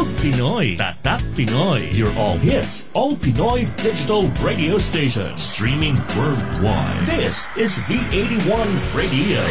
Loud Pinoy, Tatak Pinoy. Your all hits, all Pinoy digital radio station. Streaming worldwide. This is V81 Radio.